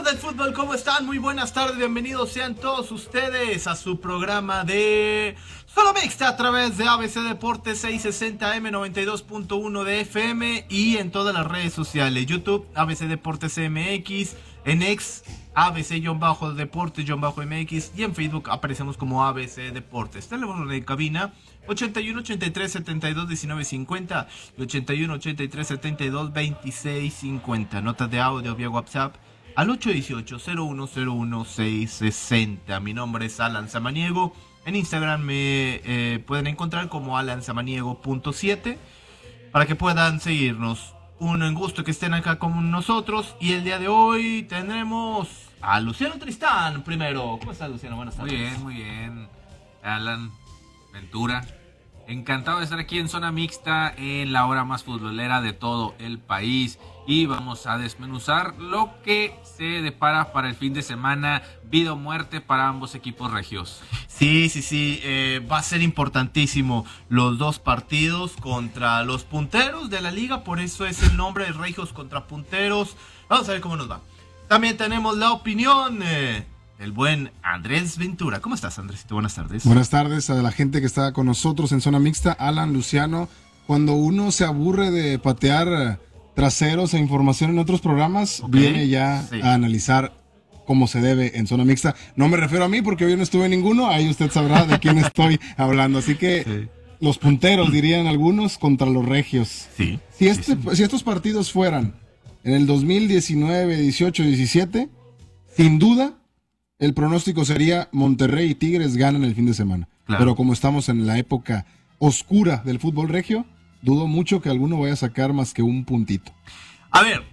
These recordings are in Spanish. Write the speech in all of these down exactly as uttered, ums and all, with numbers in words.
Amantes del fútbol, ¿cómo están? Muy buenas tardes, bienvenidos sean todos ustedes a su programa de Zona Mixta a través de A B C Deportes seiscientos sesenta M noventa y dos punto uno de F M y en todas las redes sociales, YouTube, A B C Deportes M X, en X, A B C-Deportes-M X y en Facebook aparecemos como A B C Deportes. Teléfono de cabina ochenta y uno, ochenta y tres, setenta y dos, diecinueve, cincuenta y ochenta y uno, ochenta y tres, setenta y dos, veintiséis, cincuenta. Notas de audio vía WhatsApp al ocho uno ocho, cero uno cero uno, seis seis cero. Mi nombre es Alan Samaniego. En Instagram me eh, pueden encontrar como alan samaniego punto siete para que puedan seguirnos. Un gusto que estén acá con nosotros. Y el día de hoy tendremos a Luciano Tristán primero. ¿Cómo estás, Luciano? Buenas tardes. Muy bien, muy bien. Alan Ventura, encantado de estar aquí en Zona Mixta en la hora más futbolera de todo el país. Y vamos a desmenuzar lo que se depara para el fin de semana. Vida o muerte para ambos equipos regios. Sí, sí, sí. Eh, va a ser importantísimo los dos partidos contra los punteros de la liga. Por eso es el nombre de regios contra punteros. Vamos a ver cómo nos va. También tenemos la opinión eh, del buen Andrés Ventura. ¿Cómo estás, Andresito? Buenas tardes. Buenas tardes a la gente que está con nosotros en Zona Mixta. Alan, Luciano, cuando uno se aburre de patear traseros e información en otros programas, okay, viene ya sí. a analizar como se debe en Zona Mixta. No me refiero a mí porque hoy no estuve en ninguno, ahí usted sabrá de quién estoy hablando. Así que sí. los punteros, dirían algunos, contra los regios. Sí. Si, este, sí, sí. si estos partidos fueran en el dos mil diecinueve, dieciocho, diecisiete, sin duda el pronóstico sería Monterrey y Tigres ganan el fin de semana. Claro. Pero como estamos en la época oscura del fútbol regio, dudo mucho que alguno vaya a sacar más que un puntito. A ver,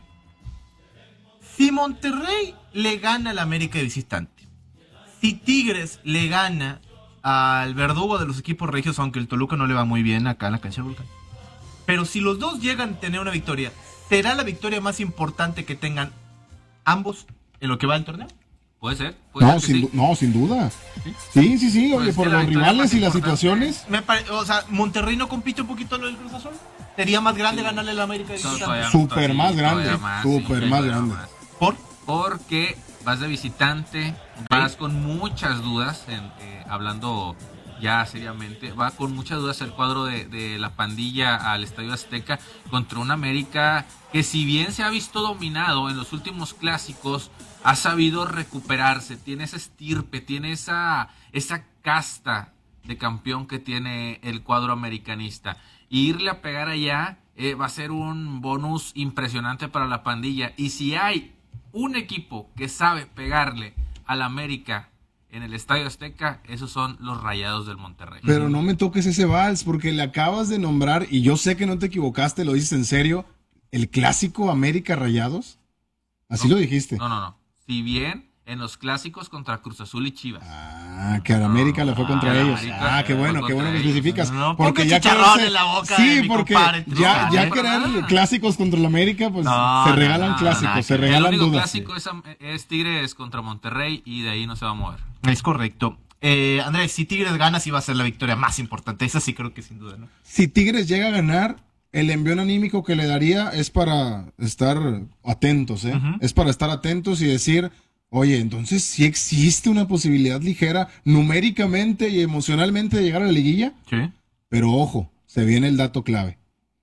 si Monterrey le gana al América de visitante, si Tigres le gana al verdugo de los equipos regios, aunque el Toluca no le va muy bien acá en la cancha del Volcán, pero si los dos llegan a tener una victoria, ¿será la victoria más importante que tengan ambos en lo que va del torneo? Puede ser. Puede no, ser sin, sí. no, sin duda. Sí, sí, sí, sí oye, pues por los rivales y las situaciones. Me pare... O sea, ¿Monterrey no compite un poquito en lo del Cruz Azul? ¿Sería más grande sí. ganarle al América de visitante? Súper más grande, súper más grande. Más. ¿Por? Porque vas de visitante, vas con muchas dudas, en, eh, hablando ya seriamente, va con muchas dudas el cuadro de, de la pandilla al Estadio Azteca contra un América que, si bien se ha visto dominado en los últimos clásicos, ha sabido recuperarse, tiene esa estirpe, tiene esa, esa casta de campeón que tiene el cuadro americanista. Y irle a pegar allá eh, va a ser un bonus impresionante para la pandilla. Y si hay un equipo que sabe pegarle al América en el Estadio Azteca, esos son los Rayados del Monterrey. Pero no me toques ese vals, porque le acabas de nombrar, y yo sé que no te equivocaste, lo dices en serio, el clásico América Rayados. Así no, lo dijiste. No, no, no. Si bien en los clásicos contra Cruz Azul y Chivas. Ah, que a la América no, le fue contra ah, ellos. América ah, qué bueno, qué bueno que especificas. No, porque ya quererse, en la boca sí, porque ya, ya ¿eh? querer clásicos contra la América, pues no, se regalan no, clásicos, no, se regalan dudas. El único dudas. clásico es, es Tigres contra Monterrey y de ahí no se va a mover. Es correcto. Eh, Andrés, si Tigres gana, sí va a ser la victoria más importante. Esa sí creo que sin duda, ¿no? Si Tigres llega a ganar, el envión anímico que le daría es para estar atentos, ¿eh? Uh-huh. Es para estar atentos y decir, oye, entonces sí existe una posibilidad ligera, numéricamente y emocionalmente, de llegar a la liguilla. Sí. Pero ojo, se viene el dato clave.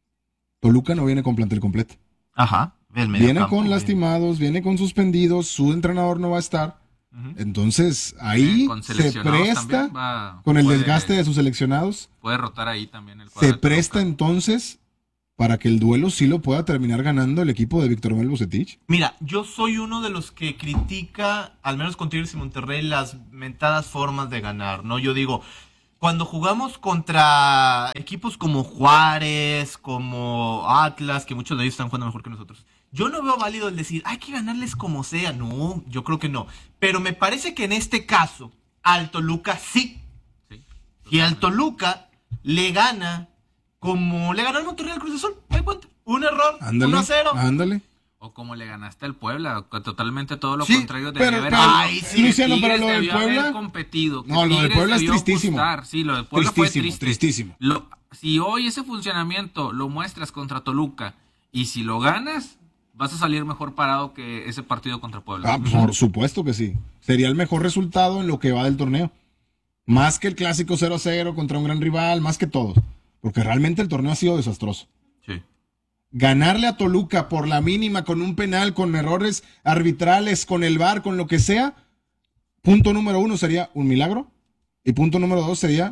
Toluca no viene con plantel completo. Ajá. El viene con bien. lastimados, viene con suspendidos, su entrenador no va a estar. Uh-huh. Entonces ahí sí, se presta va, con el puede, desgaste de sus seleccionados. Puede rotar ahí también el cuadro. Se presta entonces para que el duelo sí lo pueda terminar ganando el equipo de Víctor Manuel Bucetich. Mira, yo soy uno de los que critica, al menos con Tigres y Monterrey, las mentadas formas de ganar, ¿no? Yo digo, cuando jugamos contra equipos como Juárez, como Atlas, que muchos de ellos están jugando mejor que nosotros, yo no veo válido el decir, hay que ganarles como sea. No, yo creo que no. Pero me parece que en este caso, al Toluca sí. sí y al Toluca le gana como le ganó el Monterrey al Cruz Azul. ¿Me cuenta? Un error, ándale, uno a cero. Ándale. O como le ganaste al Puebla, totalmente todo lo sí, contrario de pero, haber. Pero, ay, sí, Luciano, pero lo del Puebla competido. No, lo del Puebla es tristísimo. Gustar. Sí, lo del Puebla tristísimo, fue triste. Tristísimo. Lo, si hoy ese funcionamiento lo muestras contra Toluca y si lo ganas, vas a salir mejor parado que ese partido contra Puebla. Ah, por supuesto que sí. Sería el mejor resultado en lo que va del torneo. Más que el clásico cero a cero contra un gran rival, más que todo. Porque realmente el torneo ha sido desastroso. Sí. Ganarle a Toluca por la mínima, con un penal, con errores arbitrales, con el V A R, con lo que sea, punto número uno sería un milagro. Y punto número dos sería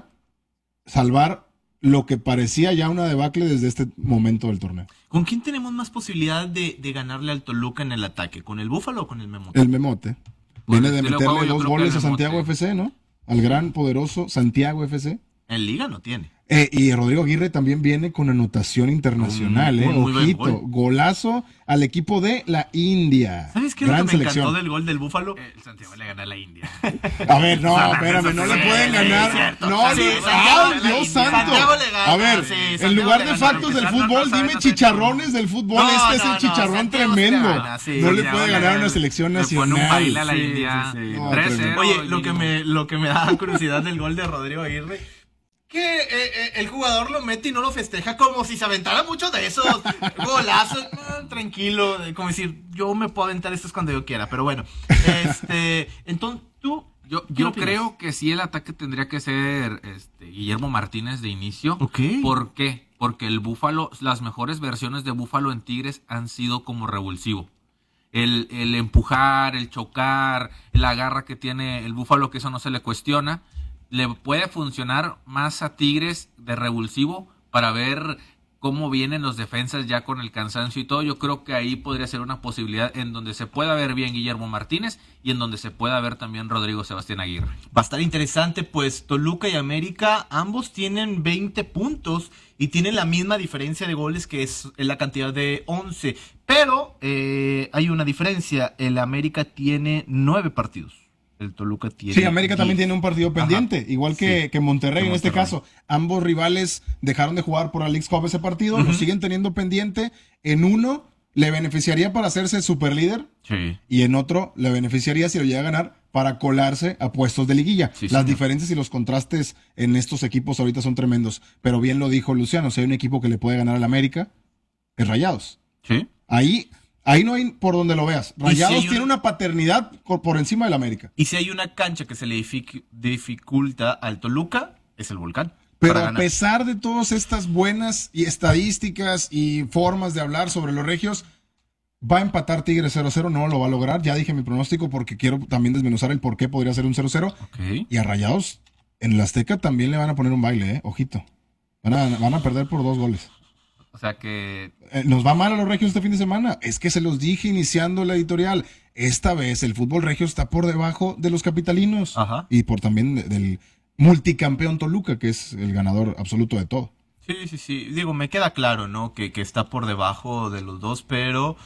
salvar lo que parecía ya una debacle desde este momento del torneo. ¿Con quién tenemos más posibilidad de, de ganarle al Toluca en el ataque? ¿Con el Búfalo o con el Memote? El Memote. Viene de meterle juego, dos goles a Santiago F C, ¿no? Al gran, poderoso Santiago F C. En Liga no tiene. Eh, y Rodrigo Aguirre también viene con anotación internacional, un, eh. un Ojito, gol. Golazo al equipo de la India. ¿Sabes qué es Gran lo que me selección. encantó del gol del Búfalo? El Santiago le gana a la India. A ver, no, espérame, no le pueden ganar. No, Sí, no, Santiago ¡ay, le gana. Dios santo! Santiago le gana, A ver, sí, en Santiago lugar le de gana. factos del No, no, fútbol, no, dime no, chicharrones del fútbol. No, Este es no, el no, chicharrón Santiago tremendo. le gana, sí, No le Santiago puede le ganar a gana. una selección Le pone un baile a nacional. la Sí, India. sí, sí. No, tres cero. tremendo. Oye, lo que me, lo que me da curiosidad del gol de Rodrigo Aguirre, que eh, eh, el jugador lo mete y no lo festeja como si se aventara mucho de esos golazos. Eh, tranquilo, eh, como decir, yo me puedo aventar estos cuando yo quiera, pero bueno. Este, entonces, tú... Yo, ¿qué yo opinas? creo que sí el ataque tendría que ser este, Guillermo Martínez de inicio. Ok. ¿Por qué? Porque el Búfalo, las mejores versiones de Búfalo en Tigres han sido como revulsivo. El, el empujar, el chocar, la garra que tiene el Búfalo, que eso no se le cuestiona, le puede funcionar más a Tigres de revulsivo para ver cómo vienen los defensas ya con el cansancio y todo. Yo creo que ahí podría ser una posibilidad en donde se pueda ver bien Guillermo Martínez y en donde se pueda ver también Rodrigo Sebastián Aguirre. Va a estar interesante, pues Toluca y América ambos tienen veinte puntos y tienen la misma diferencia de goles, que es la cantidad de once. Pero eh, hay una diferencia, el América tiene nueve partidos. El Toluca tiene Sí, América diez. también tiene un partido pendiente, Ajá. igual que, Sí. que Monterrey Que en este Monterrey. caso. Ambos rivales dejaron de jugar por la Leagues Cup ese partido, Ujú. lo siguen teniendo pendiente. En uno le beneficiaría para hacerse superlíder Sí. y en otro le beneficiaría, si lo llega a ganar, para colarse a puestos de liguilla. Sí, Las señor. diferencias y los contrastes en estos equipos ahorita son tremendos. Pero bien lo dijo Luciano, si hay un equipo que le puede ganar al América, es Rayados. Sí. Ahí, ahí no hay por donde lo veas. Y Rayados si hay un- tiene una paternidad por, por encima del América. Y si hay una cancha que se le dific- dificulta al Toluca, es el Volcán. Pero para a ganar. pesar de todas estas buenas y estadísticas y formas de hablar sobre los regios, va a empatar Tigres cero cero, no lo va a lograr. Ya dije mi pronóstico porque quiero también desmenuzar el por qué podría ser un cero cero. Ok. Y a Rayados en el Azteca también le van a poner un baile, ¿eh? Ojito. Van a, van a perder por dos goles. O sea que Eh, nos va mal a los regios este fin de semana. Es que se los dije iniciando la editorial. Esta vez el fútbol regio está por debajo de los capitalinos. Ajá. Y por también de- del multicampeón Toluca, que es el ganador absoluto de todo. Sí, sí, sí. Digo, me queda claro, ¿no? Que, que está por debajo de los dos, pero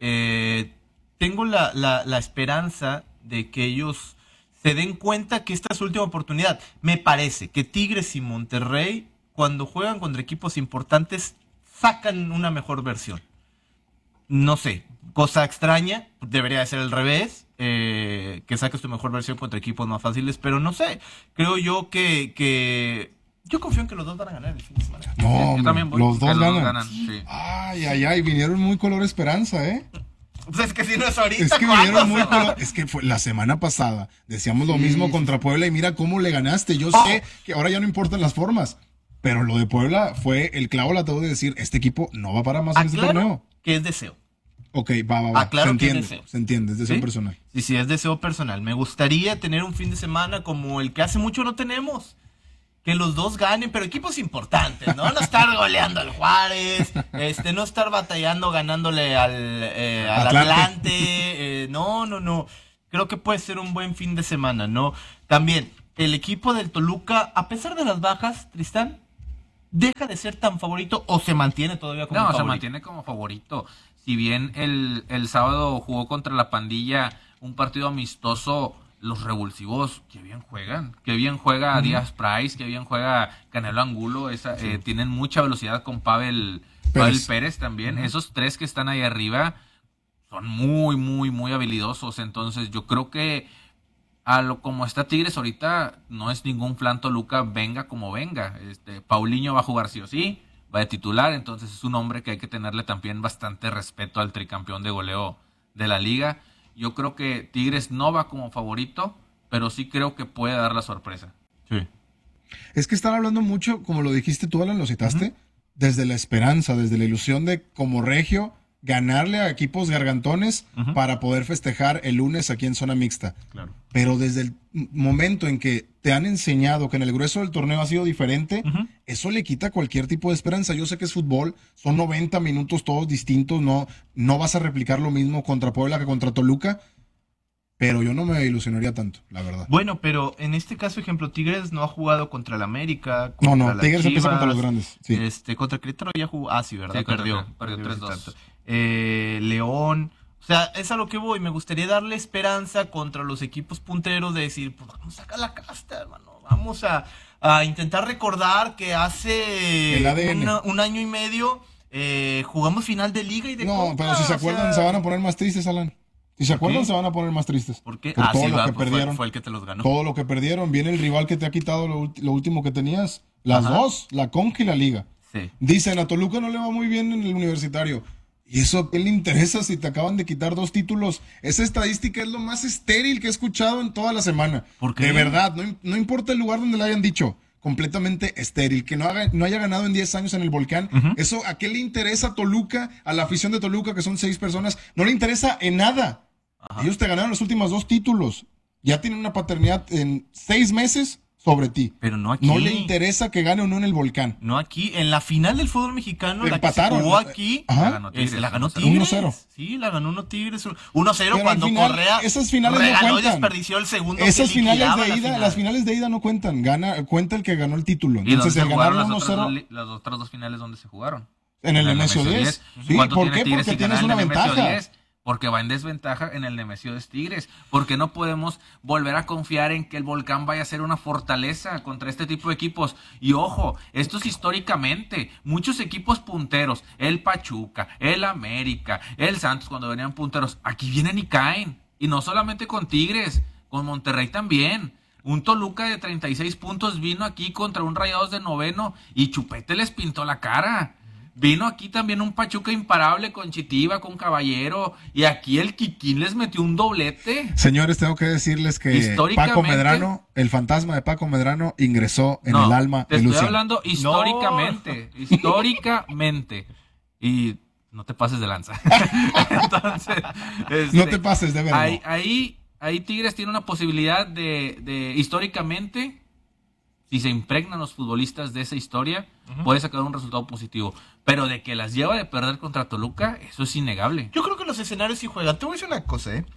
eh, tengo la, la, la esperanza de que ellos se den cuenta que esta es su última oportunidad. Me parece que Tigres y Monterrey, cuando juegan contra equipos importantes, sacan una mejor versión. No sé, cosa extraña, debería de ser al revés, eh, que saques tu mejor versión contra equipos más fáciles, pero no sé, creo yo que, que yo confío en que los dos van a ganar el fin de semana. No, yo hombre, también voy los que dos ganan. sí. Ay, ay, ay, vinieron muy color esperanza, ¿eh? Pues es que si no es ahorita, Es que ¿cuándo? vinieron muy color. Es que fue la semana pasada. Decíamos lo mismo contra Puebla y mira cómo le ganaste. Yo Oh. sé que ahora ya no importan las formas. Pero lo de Puebla fue el clavo al ataúd de decir, este equipo no va para más en este Aclaro torneo. que es deseo. Ok, va, va, va. Aclaro se que es entiende, deseo. se entiende, es deseo ¿Sí? personal. Sí, sí, es deseo personal. Me gustaría tener un fin de semana como el que hace mucho no tenemos. Que los dos ganen, pero equipos importantes, ¿no? No estar goleando al Juárez, este, no estar batallando ganándole al, eh, al Atlante. Atlante. eh, no, no, no. Creo que puede ser un buen fin de semana, ¿no? También, el equipo del Toluca, a pesar de las bajas, Tristán, deja de ser tan favorito o se mantiene todavía como No, favorito. se mantiene como favorito. Si bien el, el sábado jugó contra la Pandilla un partido amistoso, los revulsivos, que bien juegan. Que bien juega Díaz Price, que bien juega Canelo Angulo. Esa, eh, tienen mucha velocidad con Pavel Pérez, Pavel Pérez también. Uh-huh. Esos tres que están ahí arriba son muy, muy, muy habilidosos. Entonces yo creo que a lo como está Tigres ahorita, no es ningún flan Toluca, venga como venga. Este, Paulinho va a jugar sí o sí. va de titular, entonces es un hombre que hay que tenerle también bastante respeto al tricampeón de goleo de la liga. Yo creo que Tigres no va como favorito, pero sí creo que puede dar la sorpresa. Sí. Es que están hablando mucho, como lo dijiste tú, Alan, lo citaste, uh-huh. desde la esperanza, desde la ilusión de, como regio, ganarle a equipos gargantones uh-huh. para poder festejar el lunes aquí en zona mixta. Claro. Pero desde el momento en que te han enseñado que en el grueso del torneo ha sido diferente, uh-huh. eso le quita cualquier tipo de esperanza. Yo sé que es fútbol, son noventa minutos todos distintos, no, no vas a replicar lo mismo contra Puebla que contra Toluca, pero yo no me ilusionaría tanto, la verdad. Bueno, pero en este caso, ejemplo, Tigres no ha jugado contra el América. Contra no, no, Tigres Chivas, empieza contra los grandes. Sí. Este, contra Querétaro ya jugó. Ah, sí, ¿verdad? Sí, perdió. Perdió tres dos. Eh, León. O sea, es a lo que voy. Me gustaría darle esperanza contra los equipos punteros de decir, pues vamos a sacar la casta, hermano. Vamos a, a intentar recordar que hace una, un año y medio eh, jugamos final de liga y de No, Copa, pero si se acuerdan, sea... se van a poner más tristes, Alan. Si se acuerdan, se van a poner más tristes. ¿Por qué? Por ah, todo sí, lo va, que pues perdieron. Fue, fue el que te los ganó. Todo lo que perdieron. Viene el rival que te ha quitado lo, lo último que tenías. Las Ajá. dos, la Conca y la Liga. Sí. Dicen, a Toluca no le va muy bien en el universitario. ¿Y eso qué le interesa si te acaban de quitar dos títulos? Esa estadística es lo más estéril que he escuchado en toda la semana. ¿Por qué? De verdad, no, no importa el lugar donde le hayan dicho. Completamente estéril, que no, haga, no haya ganado en diez años en el Volcán. Uh-huh. Eso, ¿a qué le interesa a Toluca, a la afición de Toluca, que son seis personas? No le interesa en nada. Ajá. Ellos te ganaron los últimos dos títulos. Ya tienen una paternidad en seis meses sobre ti. Pero no aquí. No le interesa que gane o no en el Volcán. No aquí. En la final del fútbol mexicano, empataron. La que se jugó aquí, Ajá. la ganó Tigres. La ganó Tigres. uno cero. Sí, la ganó uno Tigres. uno cero cuando final, Correa esas finales regaló no cuentan. Y desperdició el segundo. Esas finales de ida, final. las finales de ida no cuentan. Gana, cuenta el que ganó el título. Entonces el ganar uno cero. Las otras dos finales, ¿dónde se jugaron? En el Nemesio diez. Sí, ¿por qué? Porque si tienes una ventaja. Porque va en desventaja en el Nemesio de Tigres, porque no podemos volver a confiar en que el Volcán vaya a ser una fortaleza contra este tipo de equipos. Y ojo, esto es históricamente, muchos equipos punteros, el Pachuca, el América, el Santos cuando venían punteros, aquí vienen y caen, y no solamente con Tigres, con Monterrey también. Un Toluca de treinta y seis puntos vino aquí contra un Rayados de noveno y Chupete les pintó la cara. Vino aquí también un Pachuca imparable con Chitiva, con Caballero, y aquí el Kikín les metió un doblete. Señores, tengo que decirles que Paco Medrano, el fantasma de Paco Medrano, ingresó en no, el alma de Luciano. Estoy hablando históricamente, no. históricamente. Y no te pases de lanza. Entonces, este, no te pases de verdad. Ahí, ahí, ahí Tigres tiene una posibilidad de, de históricamente, si se impregnan los futbolistas de esa historia, uh-huh. puede sacar un resultado positivo. Pero de que las lleva de perder contra Toluca, eso es innegable. Yo creo que los escenarios sí juegan. Te voy a decir una cosa, ¿eh?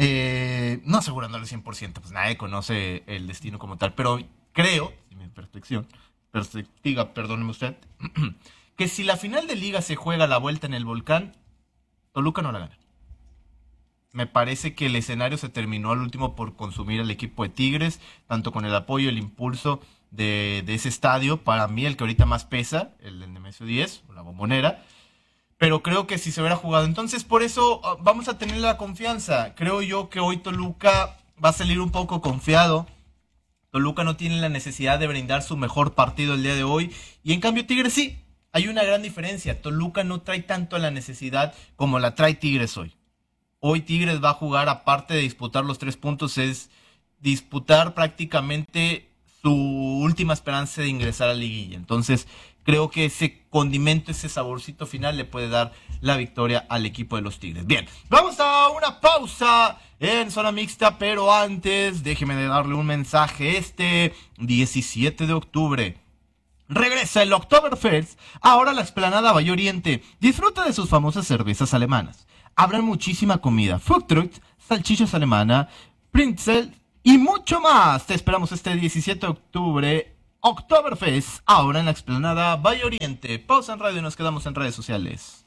eh no asegurándole cien por ciento, pues nadie conoce el destino como tal, pero creo, en mi perspectiva, perspectiva, perdóneme usted, que si la final de liga se juega a la vuelta en el Volcán, Toluca no la gana. Me parece que el escenario se terminó al último por consumir al equipo de Tigres, tanto con el apoyo y el impulso de, de ese estadio. Para mí, el que ahorita más pesa, el del Nemesio diez, o la Bombonera. Pero creo que si se hubiera jugado. Entonces, por eso uh, vamos a tener la confianza. Creo yo que hoy Toluca va a salir un poco confiado. Toluca no tiene la necesidad de brindar su mejor partido el día de hoy. Y en cambio, Tigres sí. Hay una gran diferencia. Toluca no trae tanto la necesidad como la trae Tigres hoy. Hoy Tigres va a jugar, aparte de disputar los tres puntos, es disputar prácticamente su última esperanza de ingresar a liguilla. Entonces, creo que ese condimento, ese saborcito final le puede dar la victoria al equipo de los Tigres. Bien, vamos a una pausa en zona mixta, pero antes déjeme de darle un mensaje. Este diecisiete de octubre regresa el Oktoberfest, ahora a la explanada Valle Oriente. Disfruta de sus famosas cervezas alemanas. Habrá muchísima comida, food trucks, salchichas alemana, Prinzel y mucho más. Te esperamos este diecisiete de octubre, Oktoberfest, ahora en la explanada Valle Oriente. Pausa en radio y nos quedamos en redes sociales.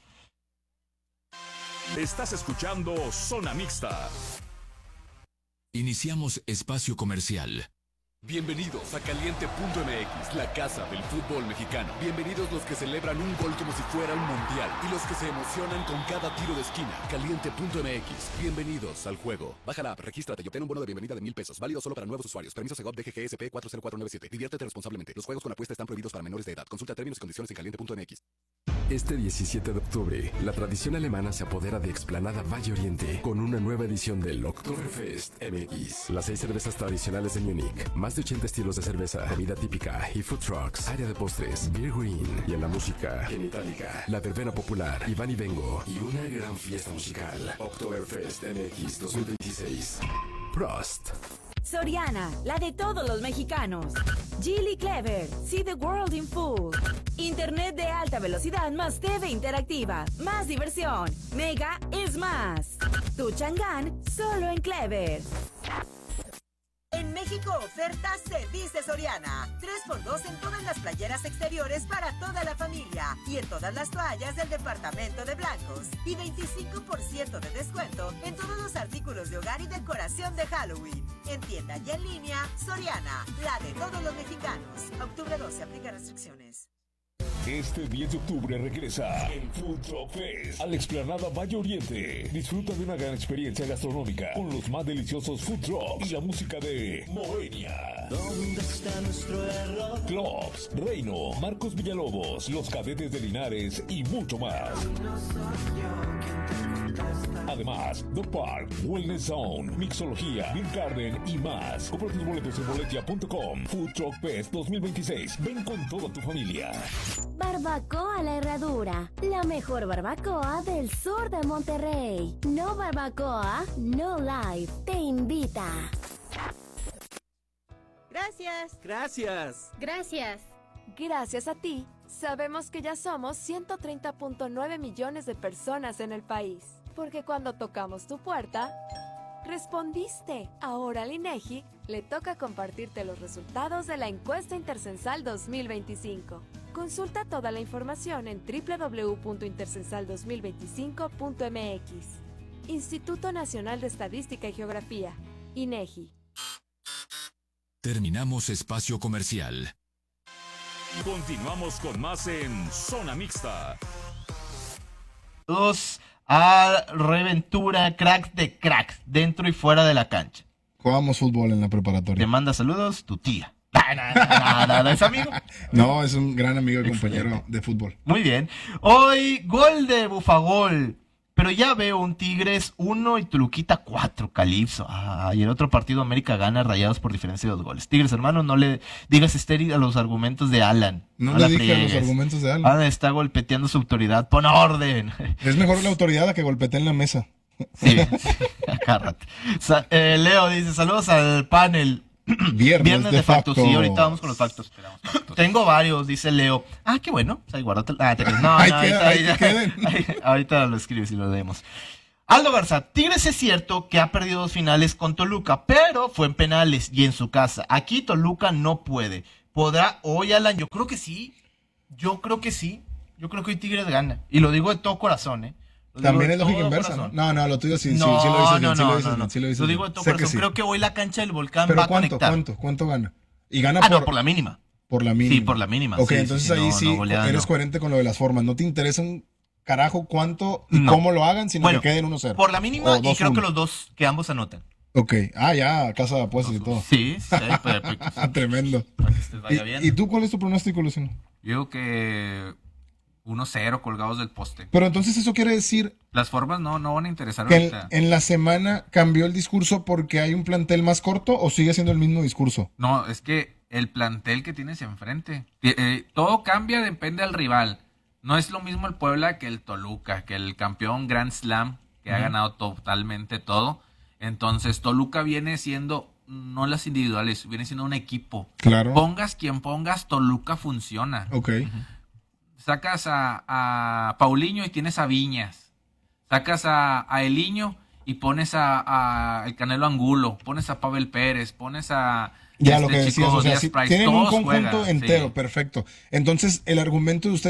Estás escuchando Zona Mixta. Iniciamos espacio comercial. Bienvenidos a Caliente punto M X, la casa del fútbol mexicano. Bienvenidos los que celebran un gol como si fuera un mundial y los que se emocionan con cada tiro de esquina. Caliente punto M X, bienvenidos al juego. Baja la app, regístrate y obtén un bono de bienvenida de mil pesos, válido solo para nuevos usuarios. Permiso Segov D G G S P cuatro cero cuatro nueve siete. Diviértete responsablemente. Los juegos con apuesta están prohibidos para menores de edad. Consulta términos y condiciones en caliente punto M X. Este diecisiete de octubre, la tradición alemana se apodera de Explanada Valle Oriente con una nueva edición del Oktoberfest M X. Las seis cervezas tradicionales de Múnich, más de ochenta estilos de cerveza, comida típica y food trucks, área de postres, beer green y en la música, Genitalica, la verbena popular, Iván y Vengo y una gran fiesta musical. Oktoberfest M X dos mil veintiséis. Prost. Soriana, la de todos los mexicanos. Geely Clever, see the world in full. Internet de alta velocidad más T V interactiva, más diversión. Mega es más. Tu Chang'an, solo en Clever. En México, ofertas se dice Soriana. tres por dos en todas las playeras exteriores para toda la familia y en todas las toallas del departamento de blancos. Y veinticinco por ciento de descuento en todos los artículos de hogar y decoración de Halloween. En tienda y en línea, Soriana, la de todos los mexicanos. Octubre doce, aplica restricciones. Este diez de octubre regresa el Food Truck Fest a la Explanada Valle Oriente. Disfruta de una gran experiencia gastronómica con los más deliciosos food trucks y la música de Moenia. ¿Dónde está nuestro error? Clubs, Reino, Marcos Villalobos, Los Cadetes de Linares y mucho más. Además, The Park, Wellness Zone, Mixología, Beer Garden y más. Compra tus boletos en boletia punto com. Food Truck Fest dos mil veintiséis. Ven con toda tu familia. Barbacoa La Herradura, la mejor barbacoa del sur de Monterrey. No Barbacoa, no Life, te invita. Gracias. Gracias. Gracias. Gracias a ti, sabemos que ya somos ciento treinta punto nueve millones de personas en el país. Porque cuando tocamos tu puerta, respondiste. Ahora al INEGI le toca compartirte los resultados de la encuesta intercensal dos mil veinticinco. Consulta toda la información en doble u doble u doble u punto intercensal dos mil veinticinco punto m x. Instituto Nacional de Estadística y Geografía, INEGI. Terminamos espacio comercial. Continuamos con más en Zona Mixta. Saludos a Reventura, cracks de cracks, dentro y fuera de la cancha. Jugamos fútbol en la preparatoria. Te manda saludos tu tía. Nada, nada, ¿es amigo? No, es un gran amigo y compañero de fútbol. Muy bien. Hoy, gol de Bufagol. Pero ya veo un Tigres uno y Toluquita cuatro, Calipso. Ah, y el otro partido América gana, Rayados por diferencia de dos goles. Tigres, hermano, no le digas estéril a los argumentos de Alan. No, no le dije a los argumentos de Alan. Alan está golpeteando su autoridad. Pon orden. Es mejor la autoridad a que golpetee en la mesa. Sí, sí, acárrate. Sa- eh, Leo dice, saludos al panel. Viernes, Viernes de, de factos. factos. Sí, ahorita vamos con los factos. factos. Tengo varios, dice Leo. Ah, qué bueno. O sea, guárdate. Ah, te... No, no, Ahí ahorita, queda, ahí queden. ahí, ahorita lo escribes y lo leemos. Aldo Garza, Tigres es cierto que ha perdido dos finales con Toluca, pero fue en penales y en su casa. Aquí Toluca no puede. ¿Podrá hoy, Alan? Yo creo que sí. Yo creo que sí. Yo creo que hoy Tigres gana. Y lo digo de todo corazón, ¿eh? Lo También es digo de lógica todo inversa, corazón. ¿no? No, no, lo tuyo sí, No, sí, sí lo dices no, bien, sí no, lo dices no, bien, no. sí lo dices Lo bien. digo de todo Sé que corazón. sí. Creo que hoy la cancha del Volcán ¿Pero va a cuánto, conectar. cuánto, cuánto gana? Y gana Ah, por... no, por la mínima. Por la mínima. Sí, por la mínima. Ok, Sí, sí, entonces sí, ahí no, sí no, goleada eres no. coherente con lo de las formas. No te interesa un carajo cuánto y No. cómo lo hagan, sino Bueno, que queden uno cero. Por la mínima O y dos creo uno. que los dos, que ambos anoten. Ok. Ah, ya, casa de apuestas y todo. Sí, sí, para, para, Ah, tremendo. para que usted vaya bien. ¿Y, ¿Y tú cuál es tu pronóstico, Luciano? Yo digo que uno cero colgados del poste. Pero entonces eso quiere decir Las formas no, no van a interesar que en, ahorita. en la semana cambió el discurso porque hay un plantel más corto o sigue siendo el mismo discurso. No, es que el plantel que tienes enfrente. Eh, eh, todo cambia, depende del rival. No es lo mismo el Puebla que el Toluca, que el campeón Grand Slam, que uh-huh. ha ganado totalmente todo. Entonces, Toluca viene siendo, no las individuales, viene siendo un equipo. Claro. Pongas quien pongas, Toluca funciona. Ok. Uh-huh. Sacas a, a Paulinho y tienes a Viñas. Sacas a, a Eliño y pones a, a el Canelo Angulo. Pones a Pavel Pérez, pones a... Ya este lo que decías, chico o sea, Díaz si Price, tienen un todos conjunto juegan, entero, sí. perfecto. Entonces, el argumento de ustedes